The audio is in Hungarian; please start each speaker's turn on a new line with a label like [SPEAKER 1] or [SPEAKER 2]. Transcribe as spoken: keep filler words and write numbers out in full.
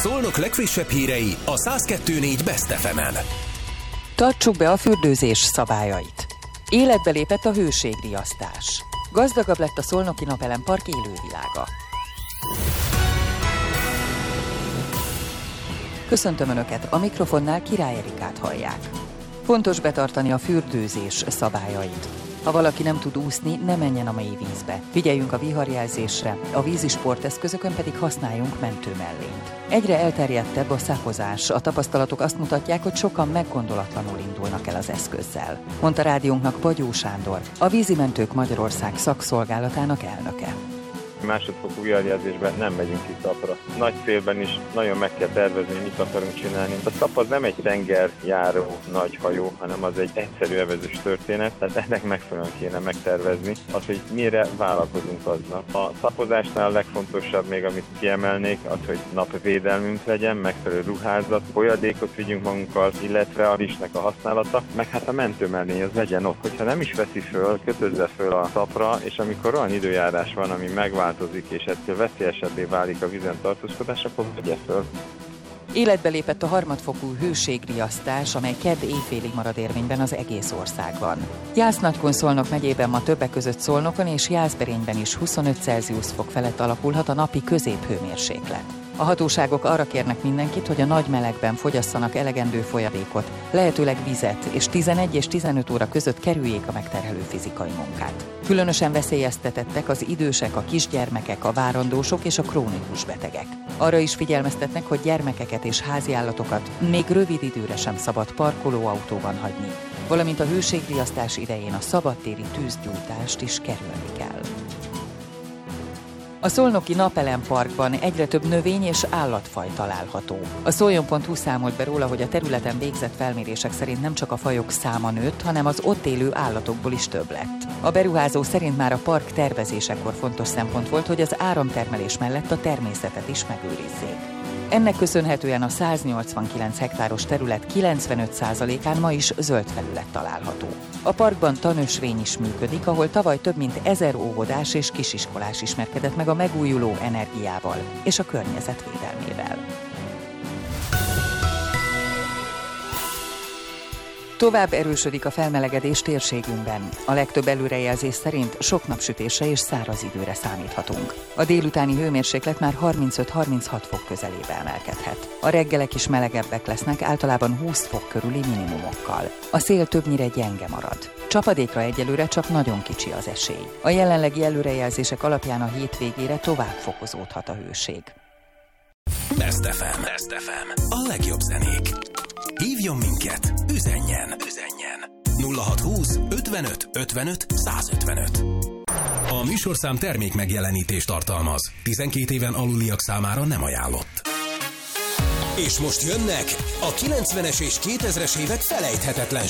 [SPEAKER 1] Szolnok legfrissebb hírei a száz kettő négy Best ef emen.
[SPEAKER 2] Tartsuk be a fürdőzés szabályait. Életbe lépett a hőségriasztás. Gazdagabb lett a Szolnoki Napelempark élővilága. Köszöntöm Önöket, a mikrofonnál Király Erikát hallják. Fontos betartani a fürdőzés szabályait. Ha valaki nem tud úszni, ne menjen a mély vízbe. Figyeljünk a viharjelzésre, a vízi sporteszközökön pedig használjunk mentőmellényt. Egyre elterjedtebb a szapozás. A tapasztalatok azt mutatják, hogy sokan meggondolatlanul indulnak el az eszközzel, mondta rádiónknak Bagyó Sándor, a Vízimentők Magyarország szakszolgálatának elnöke.
[SPEAKER 3] Másodfokú viharjelzésben nem megyünk ki szapra. Nagy célben is nagyon meg kell tervezni, mit akarunk csinálni. A szap az nem egy tengerjáró nagy hajó, hanem az egy egyszerű evezős történet, tehát ennek megfelelően kéne megtervezni az, hogy mire vállalkozunk aznap. A szapozásnál a legfontosabb még, amit kiemelnék, az, hogy napvédelmünk legyen, megfelelő ruházat, folyadékot vigyünk magunkkal, illetve a rizsnek a használata, meg hát a mentőmellény az legyen ott. Hogyha nem is veszi föl, kötözze föl a szapra, és amikor olyan időjárás van, ami megváltozik, és ettől veszélyesebbé válik a vízen tartózkodás, akkor vegye föl.
[SPEAKER 2] Életbe lépett a harmadfokú hőségriasztás, amely kedd éjfélig marad érvényben az egész országban. Jász-Nagykun-Szolnok megyében ma többek között Szolnokon és Jászberényben is huszonöt Celsius fok felett alakulhat a napi középhőmérséklet. A hatóságok arra kérnek mindenkit, hogy a nagy melegben fogyasszanak elegendő folyadékot, lehetőleg vizet, és tizenegy és tizenöt óra között kerüljék a megterhelő fizikai munkát. Különösen veszélyeztetettek az idősek, a kisgyermekek, a várandósok és a krónikus betegek. Arra is figyelmeztetnek, hogy gyermekeket és háziállatokat még rövid időre sem szabad parkolóautóban hagyni, valamint a hőségriasztás idején a szabadtéri tűzgyújtást is kerülni kell. A Szolnoki Napelemparkban egyre több növény- és állatfaj található. A Szoljon pont hu számolt be róla, hogy a területen végzett felmérések szerint nem csak a fajok száma nőtt, hanem az ott élő állatokból is több lett. A beruházó szerint már a park tervezésekor fontos szempont volt, hogy az áramtermelés mellett a természetet is megőrizzék. Ennek köszönhetően a száznyolcvankilenc hektáros terület kilencvenöt százalékán ma is zöld felület található. A parkban tanösvény is működik, ahol tavaly több mint ezer óvodás és kisiskolás ismerkedett meg a megújuló energiával és a környezet védelmével. Tovább erősödik a felmelegedés térségünkben. A legtöbb előrejelzés szerint sok napsütésre és száraz időre számíthatunk. A délutáni hőmérséklet már harmincöt-harminchat fok közelébe emelkedhet. A reggelek is melegebbek lesznek, általában húsz fok körüli minimumokkal. A szél többnyire gyenge marad. Csapadékra egyelőre csak nagyon kicsi az esély. A jelenlegi előrejelzések alapján a hétvégére tovább fokozódhat a hőség.
[SPEAKER 1] Best ef em. Best ef em. A legjobb zenék. Hívjon minket, üzenjen, üzenjen. nulla hat húsz ötvenöt ötvenöt százötvenöt. A műsorszám termék megjelenítést tartalmaz. tizenkét éven aluliak számára nem ajánlott. És most jönnek a kilencvenes és kétezres évek felejthetetlen